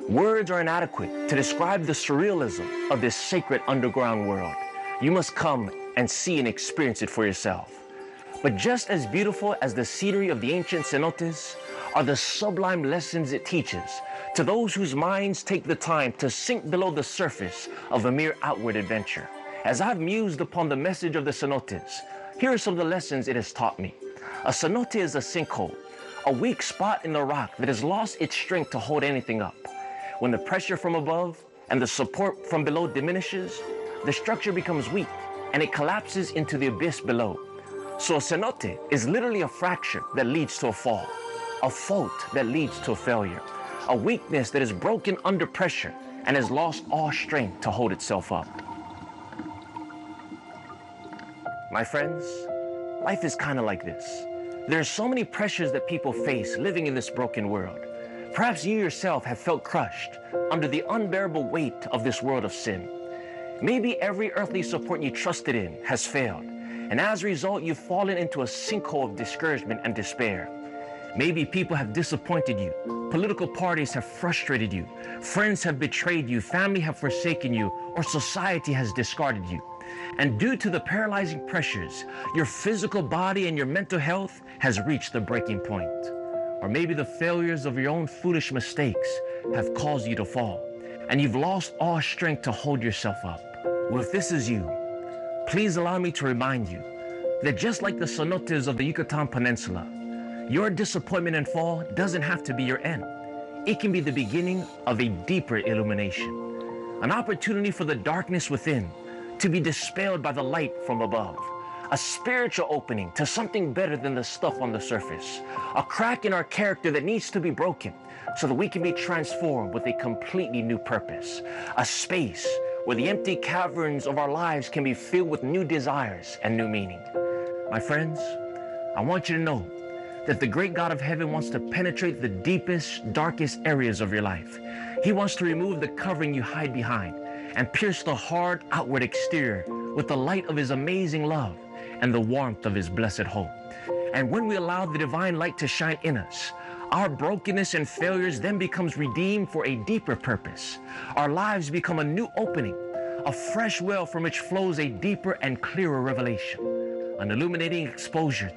Words are inadequate to describe the surrealism of this sacred underground world. You must come and see and experience it for yourself. But just as beautiful as the scenery of the ancient cenotes are the sublime lessons it teaches to those whose minds take the time to sink below the surface of a mere outward adventure. As I've mused upon the message of the cenotes, here are some of the lessons it has taught me. A cenote is a sinkhole, a weak spot in the rock that has lost its strength to hold anything up. When the pressure from above and the support from below diminishes, the structure becomes weak and it collapses into the abyss below. So a cenote is literally a fracture that leads to a fall, a fault that leads to a failure, a weakness that is broken under pressure and has lost all strength to hold itself up. My friends, life is kind of like this. There are so many pressures that people face living in this broken world. Perhaps you yourself have felt crushed under the unbearable weight of this world of sin. Maybe every earthly support you trusted in has failed, and as a result, you've fallen into a sinkhole of discouragement and despair. Maybe people have disappointed you, political parties have frustrated you, friends have betrayed you, family have forsaken you, or society has discarded you. And due to the paralyzing pressures, your physical body and your mental health has reached the breaking point. Or maybe the failures of your own foolish mistakes have caused you to fall, and you've lost all strength to hold yourself up. Well, if this is you, please allow me to remind you that just like the cenotes of the Yucatan Peninsula, your disappointment and fall doesn't have to be your end. It can be the beginning of a deeper illumination, an opportunity for the darkness within to be dispelled by the light from above, a spiritual opening to something better than the stuff on the surface, a crack in our character that needs to be broken so that we can be transformed with a completely new purpose, a space where the empty caverns of our lives can be filled with new desires and new meaning. My friends, I want you to know that the great God of heaven wants to penetrate the deepest, darkest areas of your life. He wants to remove the covering you hide behind and pierce the hard outward exterior with the light of His amazing love and the warmth of His blessed hope. And when we allow the divine light to shine in us, our brokenness and failures then becomes redeemed for a deeper purpose. Our lives become a new opening, a fresh well from which flows a deeper and clearer revelation, an illuminating exposure